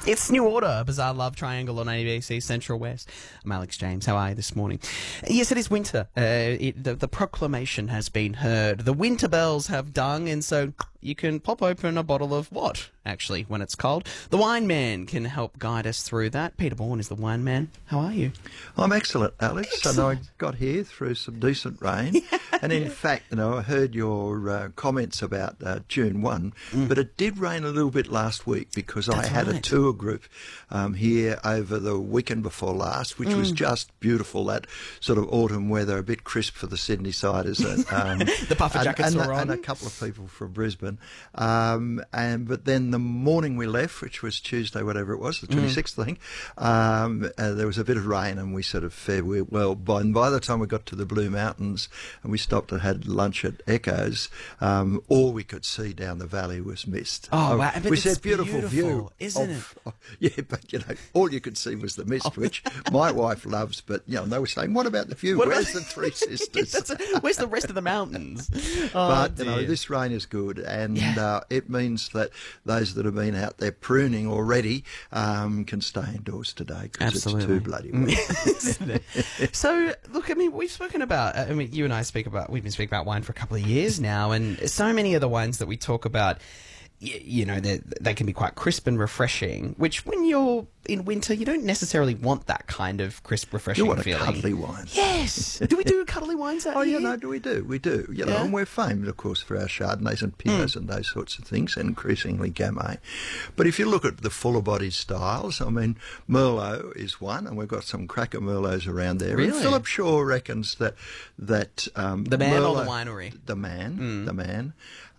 It's New Order, Bizarre Love Triangle on ABC Central West. I'm Alex James. How are you this morning? Yes, it is winter. The proclamation has been heard. The winter bells have dung, and so you can pop open a bottle of what, actually, when it's cold? The Wine Man can help guide us through that. Peter Bourne is the Wine Man. How are you? I'm excellent, Alex. Excellent. I know I got here through some decent rain. And in fact, I heard your comments about June 1, but it did rain a little bit last week because I had a tour group here over the weekend before last, which was just beautiful, that sort of autumn weather, a bit crisp for the Sydney siders. The puffer jackets were on. And a couple of people from Brisbane. But then the morning we left, which was Tuesday, whatever it was, the 26th, I think, there was a bit of rain and we sort of fared well. By the time we got to the Blue Mountains and we stopped and had lunch at Echoes, all we could see down the valley was mist. Oh, wow. But we it's said beautiful view. Isn't it? Yeah, but, all you could see was the mist, which my wife loves. But, they were saying, what about the view? Where's the Three Sisters? Where's the rest of the mountains? But, this rain is good, and it means that those that have been out there pruning already can stay indoors today because it's too bloody wet. So, look, we've spoken about, you and I we've been speaking about wine for a couple of years now, and so many of the wines that we talk about, they can be quite crisp and refreshing, which when you're in winter, you don't necessarily want that kind of crisp, refreshing feeling. You want a cuddly wine. Yes. Do we do cuddly wines out here? We do. And we're famed, of course, for our Chardonnays and Pinots and those sorts of things, and increasingly Gamay. But if you look at the fuller-bodied styles, Merlot is one, and we've got some cracker Merlots around there. Really? And Philip Shaw reckons that the man Merlot, or the winery? The man.